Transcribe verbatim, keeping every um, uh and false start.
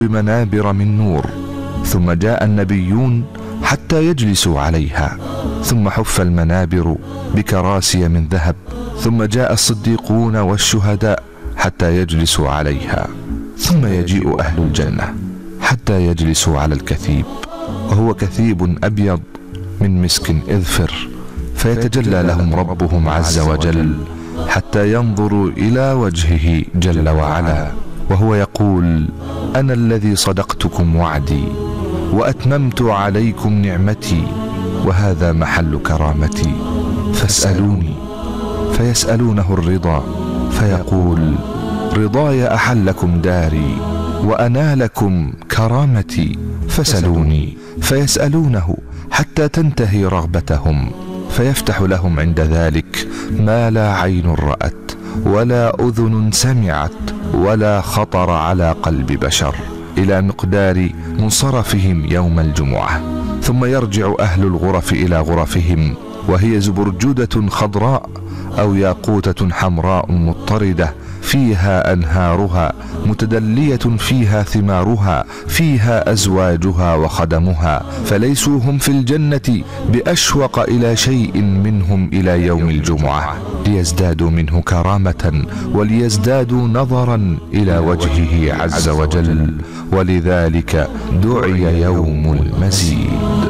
بمنابر من نور، ثم جاء النبيون حتى يجلسوا عليها، ثم حف المنابر بكراسي من ذهب، ثم جاء الصديقون والشهداء حتى يجلسوا عليها، ثم يجيء أهل الجنة حتى يجلسوا على الكثيب، وهو كثيب أبيض من مسك إذفر، فيتجلى لهم ربهم عز وجل حتى ينظروا إلى وجهه جل وعلا، وهو يقول: أنا الذي صدقتكم وعدي وأتممت عليكم نعمتي، وهذا محل كرامتي، فاسألوني. فيسألونه الرضا، فيقول: رضاي أحلكم داري وأنالكم كرامتي، فسلوني. فيسألونه حتى تنتهي رغبتهم، فيفتح لهم عند ذلك ما لا عين رأت ولا أذن سمعت ولا خطر على قلب بشر، إلى مقدار منصرفهم يوم الجمعة. ثم يرجع أهل الغرف إلى غرفهم، وهي زبرجدة خضراء أو ياقوتة حمراء مضطردة، فيها أنهارها متدلية، فيها ثمارها، فيها أزواجها وخدمها، فليسوا هم في الجنة بأشوق إلى شيء منهم إلى يوم الجمعة، ليزدادوا منه كرامة وليزدادوا نظرا إلى وجهه عز وجل، ولذلك دعي يوم المزيد.